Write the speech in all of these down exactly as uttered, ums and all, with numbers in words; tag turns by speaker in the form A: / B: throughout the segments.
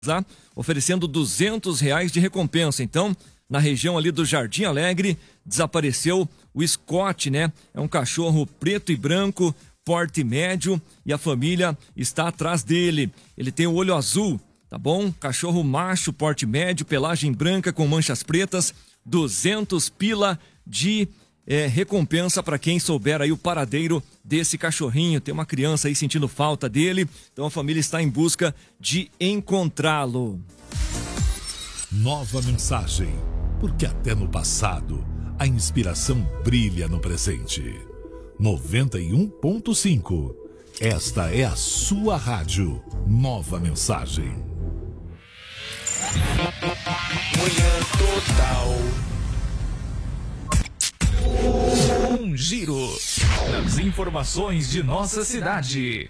A: lá, oferecendo duzentos reais de recompensa. Então, na região ali do Jardim Alegre, desapareceu o Scott, né? É um cachorro preto e branco, porte médio, e a família está atrás dele. Ele tem o olho azul, tá bom? Cachorro macho, porte médio, pelagem branca com manchas pretas, duzentos pila de é, recompensa para quem souber aí o paradeiro desse cachorrinho. Tem uma criança aí sentindo falta dele, então a família está em busca de encontrá-lo.
B: Nova mensagem, porque até no passado a inspiração brilha no presente. noventa e um ponto cinco. Esta é a sua rádio. Nova mensagem.
C: Manhã Total.
D: Um giro nas informações de nossa cidade.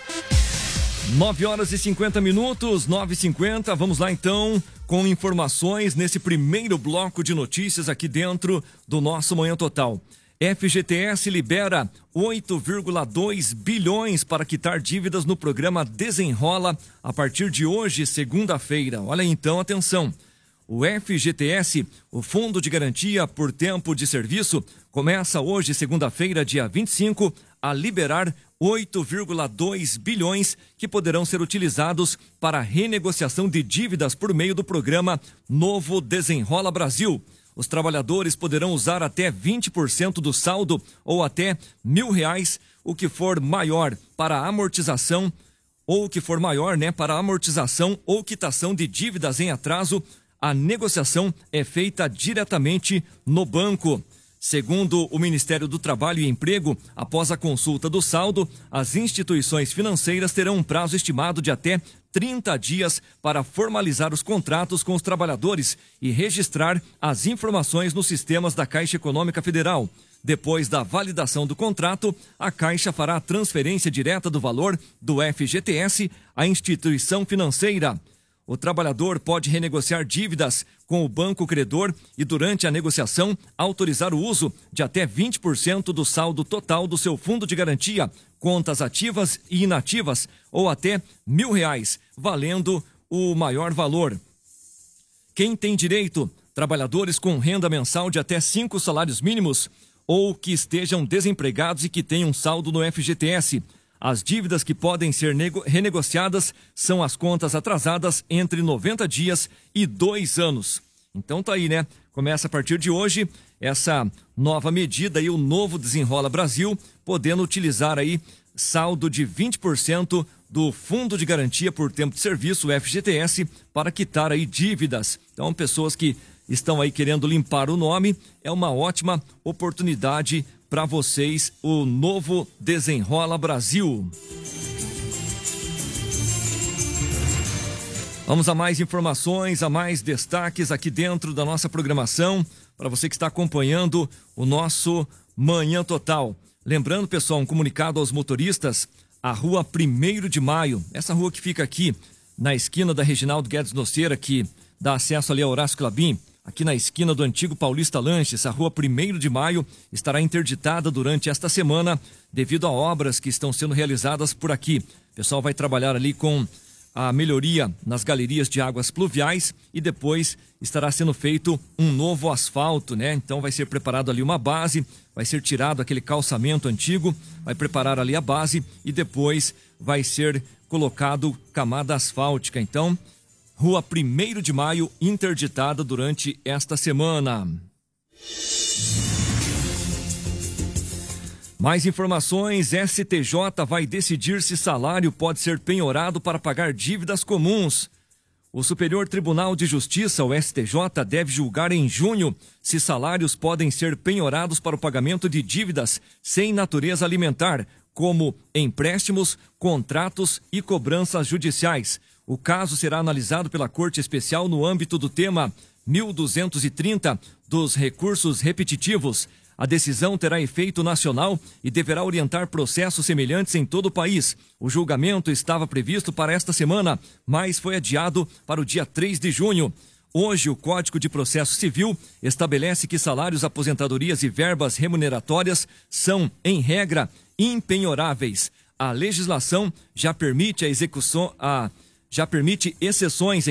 A: nove horas e cinquenta minutos, nove e cinquenta. Vamos lá então com informações nesse primeiro bloco de notícias aqui dentro do nosso Manhã Total. F G T S libera oito vírgula dois bilhões para quitar dívidas no programa Desenrola a partir de hoje, segunda-feira. Olha então, atenção. O F G T S, o Fundo de Garantia por Tempo de Serviço, começa hoje, segunda-feira, dia vinte e cinco, a liberar oito vírgula dois bilhões que poderão ser utilizados para renegociação de dívidas por meio do programa Novo Desenrola Brasil. Os trabalhadores poderão usar até vinte por cento do saldo ou até mil reais, o que for maior para a amortização ou o que for maior, né, para a amortização ou quitação de dívidas em atraso. A negociação é feita diretamente no banco. Segundo o Ministério do Trabalho e Emprego, após a consulta do saldo, as instituições financeiras terão um prazo estimado de até trinta dias para formalizar os contratos com os trabalhadores e registrar as informações nos sistemas da Caixa Econômica Federal. Depois da validação do contrato, a Caixa fará a transferência direta do valor do F G T S à instituição financeira. O trabalhador pode renegociar dívidas com o banco credor e, durante a negociação, autorizar o uso de até vinte por cento do saldo total do seu fundo de garantia, contas ativas e inativas, ou até mil reais, valendo o maior valor. Quem tem direito? Trabalhadores com renda mensal de até cinco salários mínimos ou que estejam desempregados e que tenham saldo no F G T S. As dívidas que podem ser renegociadas são as contas atrasadas entre noventa dias e dois anos. Então tá aí, né? Começa a partir de hoje essa nova medida aí, o Novo Desenrola Brasil, podendo utilizar aí saldo de vinte por cento do Fundo de Garantia por Tempo de Serviço, o F G T S, para quitar aí dívidas. Então, pessoas que estão aí querendo limpar o nome, é uma ótima oportunidade para vocês, o Novo Desenrola Brasil. Vamos a mais informações, a mais destaques aqui dentro da nossa programação, para você que está acompanhando o nosso Manhã Total. Lembrando, pessoal, um comunicado aos motoristas, a rua primeiro de maio, essa rua que fica aqui na esquina da Reginaldo Guedes Noceira, que dá acesso ali ao Horácio Clabin, aqui na esquina do antigo Paulista Lanches, a rua primeiro de maio estará interditada durante esta semana devido a obras que estão sendo realizadas por aqui. O pessoal vai trabalhar ali com a melhoria nas galerias de águas pluviais e depois estará sendo feito um novo asfalto, né? Então vai ser preparado ali uma base, vai ser tirado aquele calçamento antigo, vai preparar ali a base e depois vai ser colocado camada asfáltica. Então, rua primeiro de maio interditada durante esta semana. Mais informações, S T J vai decidir se salário pode ser penhorado para pagar dívidas comuns. O Superior Tribunal de Justiça, o S T J, deve julgar em junho se salários podem ser penhorados para o pagamento de dívidas sem natureza alimentar, como empréstimos, contratos e cobranças judiciais. O caso será analisado pela Corte Especial no âmbito do tema mil duzentos e trinta dos recursos repetitivos. A decisão terá efeito nacional e deverá orientar processos semelhantes em todo o país. O julgamento estava previsto para esta semana, mas foi adiado para o dia três de junho. Hoje, o Código de Processo Civil estabelece que salários, aposentadorias e verbas remuneratórias são, em regra, impenhoráveis. A legislação já permite a execução, a já permite exceções